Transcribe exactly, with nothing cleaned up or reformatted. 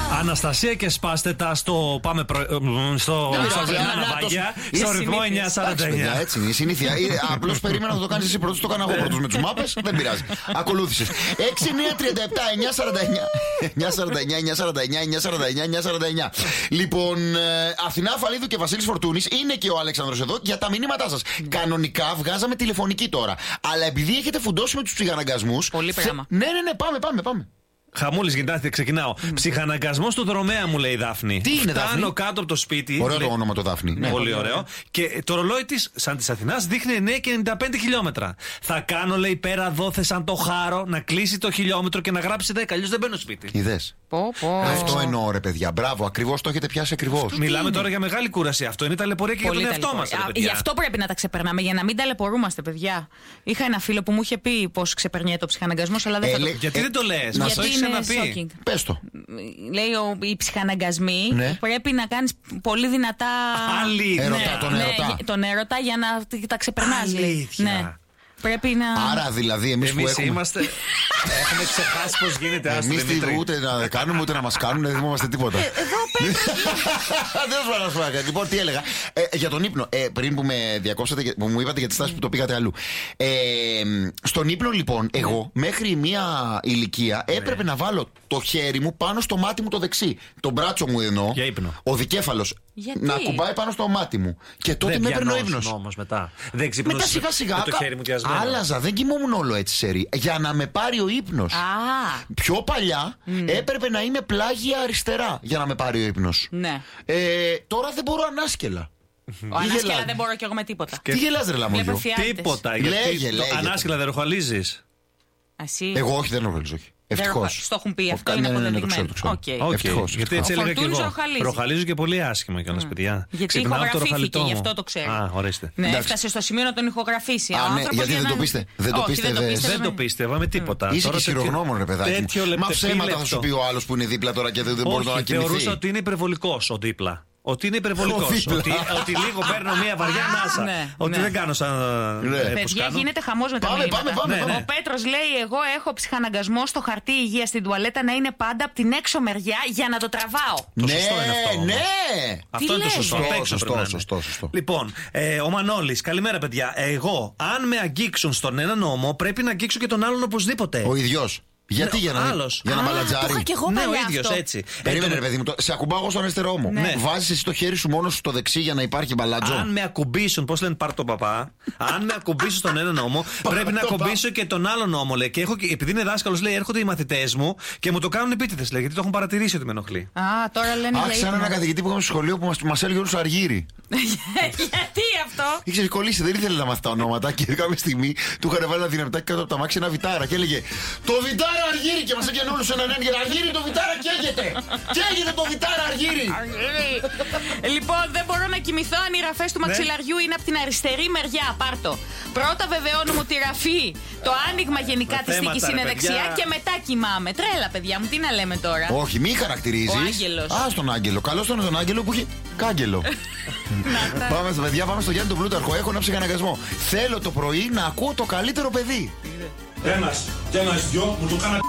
Αναστασία και σπάστε τα στο πάμε προ... στο ναυάγια στο ρυθμό εννιά σαράντα εννιά. Έτσι είναι η συνήθεια. Απλώς περίμενα να το κάνεις εσύ πρώτος, το έκανα εγώ πρώτος με τους μάπες. Δεν πειράζει. Ακολούθησες. έξι εννιά τρία επτά εννιά σαράντα εννιά εννιά σαράντα εννιά εννιά σαράντα εννιά εννιά σαράντα εννιά εννιά σαράντα εννιά. Λοιπόν, Αθηνά Αφαλίδου και Βασίλης Φορτούνης, είναι και ο Αλέξανδρος εδώ για τα μηνύματά σας. Κανονικά βγάζαμε τηλεφωνική τώρα. Αλλά επειδή έχετε φουντώσει με τους ψυχαναγκασμούς. Πολύ πράγμα. Ναι, ναι, ναι, πάμε, πάμε, πάμε. Χαμούλης γυρνάτε, ξεκινάω. Mm. Ψυχαναγκασμός του δρομέα, μου λέει η Δάφνη. Τι είναι, Δάφνη? Φτάνω κάτω από το σπίτι. Ωραίο λέει... το όνομα το Δάφνη. Ναι, πολύ ωραίο. Και το ρολόι της, σαν της Αθηνάς, δείχνει εννιά και ενενήντα πέντε χιλιόμετρα. Θα κάνω, λέει, πέρα δόθε σαν το χάρο να κλείσει το χιλιόμετρο και να γράψει δέκα. Αλλιώς δεν μπαίνω σπίτι. Είδες. Πω, πω. Αυτό εννοώ, ρε παιδιά. Μπράβο, ακριβώς το έχετε πιάσει ακριβώς. Μιλάμε τώρα για μεγάλη κούραση. Αυτό είναι ταλαιπωρία και για τον εαυτό μας. Γι' αυτό πρέπει να τα ξεπερνάμε, για να μην ταλαιπωρούμαστε, παιδιά. Είχα ένα φίλο που μου είχε πει πώς ξεπερνιέται ο ψυχαναγκασμός, αλλά δεν θα το... Γιατί δεν το λες, μας το έχεις ξαναπεί. Πες το. Λέει ο, οι ψυχαναγκασμοί, ναι, πρέπει να κάνεις πολύ δυνατά. Αλήθεια. Έρωτα, τον έρωτα. Ναι, τον έρωτα για να τα ξεπερνάς. Ναι. Πρέπει να... Άρα δηλαδή εμείς, εμείς που έχουμε... είμαστε... έχουμε ξεχάσει πώς γίνεται. Εμείς ούτε να κάνουμε ούτε να μας κάνουν, δεν θυμόμαστε τίποτα. Εδώ πέρα. Δεν σου να σου πω. Λοιπόν, τι έλεγα. Ε, για τον ύπνο, ε, πριν που με διακόψατε, που μου είπατε για τη στάση που το πήγατε αλλού. Ε, στον ύπνο, λοιπόν, εγώ μέχρι μία ηλικία έπρεπε να βάλω το χέρι μου πάνω στο μάτι μου το δεξί. Το μπράτσο μου εννοώ. Για ύπνο. Ο δικέφαλος. Γιατί? Να κουμπάει πάνω στο μάτι μου. Και τότε με έπαιρνε ο ύπνος. Όμως μετά. Δεν ξυπνούσε. Μετά σιγά σιγά. Το χέρι μου διασμένο. Άλλαζα, δεν κοιμόμουν όλο έτσι σερί. Για να με πάρει ο ύπνος. Ah. Πιο παλιά mm. έπρεπε να είμαι πλάγια αριστερά για να με πάρει ο ύπνος. Ναι. Ε, τώρα δεν μπορώ ανάσκελα. Ο ανάσκελα δεν μπορώ κι εγώ με τίποτα. Τι γελάς, ρε Λαμόγιο? Τίποτα. Λέγε, λέγε. Ανάσκελα δεν ροχαλίζεις? Εγώ όχι, δεν ροχαλίζω. Ευτυχώς. Το έχουν πει αυτό, ναι, είναι ναι, ναι, αποδεδειγμένο. Okay. Ευτυχώς. Γιατί έτσι έλεγα και εγώ. Ροχαλίζει. Ροχαλίζω και πολύ άσχημα κιόλας, παιδιά. Γιατί ηχογραφήθηκε, γι' αυτό το ξέρω. Α, ορίστε. Ναι, έφτασε στο σημείο να τον ηχογραφήσει. Α, ναι, γιατί δεν το πείστε. Δεν το πίστευε. Δεν το πίστευα με τίποτα. Είσαι και χειρογνώμων, ρε παιδάκι. Μα ψέματα θα σου πει ο άλλος που είναι δίπλα τώρα και δεν μπορεί να κοιμηθεί. Θεωρούσα ότι είναι υπερβολικός ο δίπλα. Ότι είναι υπερβολικός. Ότι, ότι λίγο παίρνω μια βαριά ανάσα. Ναι, ότι ναι. δεν κάνω σαν. Ναι. Ε, Παιδιά, γίνεται χαμός με τα πάμε, μηνύματα. πάμε, πάμε, ναι, ναι. Ο Πέτρος λέει: εγώ έχω ψυχαναγκασμό στο χαρτί υγεία στην τουαλέτα να είναι πάντα από την έξω μεριά για να το τραβάω. Ναι, το σωστό είναι αυτό. Ναι. Αυτό είναι το σωστό. Σωστό, σωστό, σωστό, σωστό. Λοιπόν, ε, ο Μανώλης, καλημέρα, παιδιά. Εγώ, αν με αγγίξουν στον έναν νόμο, πρέπει να αγγίξω και τον άλλον οπωσδήποτε. Ο ίδιος. Γιατί, για να, για να μαλατζάρει? Το είχα και εγώ ναι, ο παλιά ίδιος αυτό. έτσι. Περίμενε, ε, ρε παιδί μου, το, σε ακουμπάω εγώ στον αριστερό μου. Ναι. Βάζεις εσύ το χέρι σου μόνο στο δεξί για να υπάρχει μπαλάτζο. Αν με ακουμπήσουν, πώς λένε, πάρ' το παπά. Αν με ακουμπήσουν στον έναν νόμο, πρέπει να ακουμπήσω και τον άλλον νόμο, λέει. Και έχω, επειδή είναι δάσκαλος, λέει, έρχονται οι μαθητές μου και μου το κάνουν επίτηδες, λέει, γιατί το έχουν παρατηρήσει ότι με ενοχλεί. Α, τώρα λένε. Αχ, σαν ένα καθηγητή που είχαμε στο σχολείο που μας έλεγε όλους Αργύρι. Γιατί αυτό? Είχε κολλήσει, δεν ήθελε να μάθει τα ονόματα και κάποια στιγμή του είχαν βάλει ένα δυναμητάκι κάτω από τα μάξι ένα βιτάρα και έλεγε το βιτάρα Αργύρι και μας έκανε όλους έναν έγκαιρα. Αργύρι, το βιτάρα καίγεται! Καίγεται το βιτάρα Αργύρι! Λοιπόν, δεν μπορώ να κοιμηθώ αν οι ραφές του μαξιλαριού είναι από την αριστερή μεριά. Πάρτο. Πρώτα βεβαιώνουμε ότι η ραφή, το άνοιγμα γενικά της θήκης είναι δεξιά και μετά κοιμάμαι. Τρέλα, παιδιά μου, τι να λέμε τώρα. Όχι, μη χαρακτηρίζεις. Ο Άγγελος. Α, στον Άγγελο. Καλώς τον τον Άγγελο που έχει κάγκελο. Πάμε στα παιδιά, πάμε στο Γιάννη τον Πλούταρχο. Έχω ένα ψυχαναγκασμό. Θέλω το πρωί να ακούω το καλύτερο παιδί. Ένας και ένας δυο μου το κάνατε.